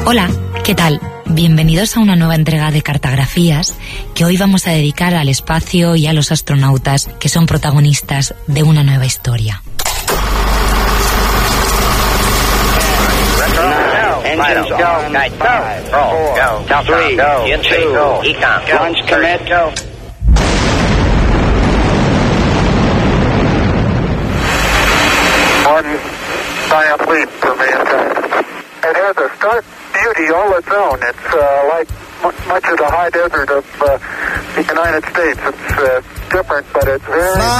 Hola, ¿qué tal? Bienvenidos a una nueva entrega de Cartografías que hoy vamos a dedicar al espacio y a los astronautas que son protagonistas de una nueva historia. Engines go. Guide go. Go. 3, 2, Econ. Launch commit. Go. One giant leap for mankind. It has a stark beauty all its own. It's like much of the high desert of the United States. It's different, but it's very...